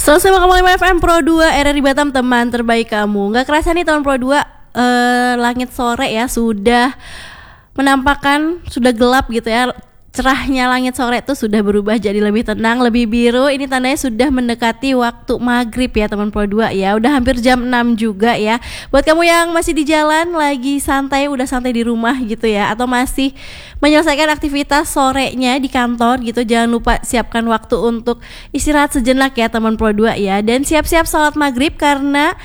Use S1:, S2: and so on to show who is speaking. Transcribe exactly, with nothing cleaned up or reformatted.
S1: seratus lima koma lima F M Pro dua R R I Batam, teman terbaik kamu. Gak kerasa nih teman Pro dua, eh, langit sore ya sudah menampakkan, sudah gelap gitu ya. Cerahnya langit sore itu sudah berubah jadi lebih tenang, lebih biru. Ini tandanya sudah mendekati waktu maghrib ya teman Pro dua ya. Udah hampir jam enam juga ya. Buat kamu yang masih di jalan, lagi santai, udah santai di rumah gitu ya, atau masih menyelesaikan aktivitas sorenya di kantor gitu, jangan lupa siapkan waktu untuk istirahat sejenak ya teman Pro dua ya. Dan siap-siap sholat maghrib karena